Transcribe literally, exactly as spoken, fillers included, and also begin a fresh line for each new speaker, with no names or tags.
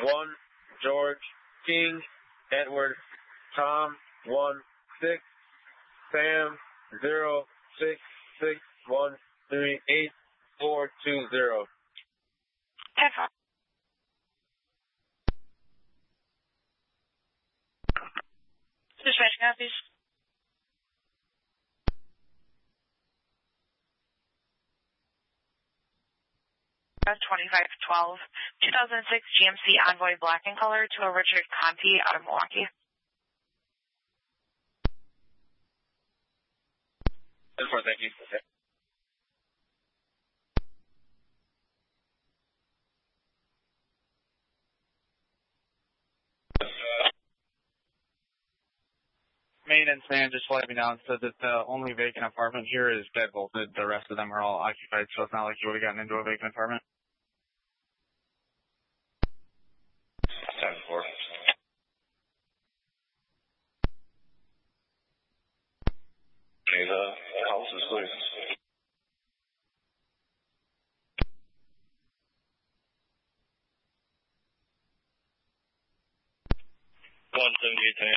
one, George, King, Edward, Tom, one, six, Sam, zero, six, six, one, three, eight, four, two, zero.
Excellent. Dispatch copies. twenty-five twelve, two thousand six G M C Envoy black in color to a Richard Conti out of Milwaukee.
ten four, thank you. Okay.
Maintenance man just let me know and said that the only vacant apartment here is dead bolted. The rest of them are all occupied, so it's not like you would have gotten into a vacant apartment.
ten four. Okay, the house is clear.
one seventy-eight, ten.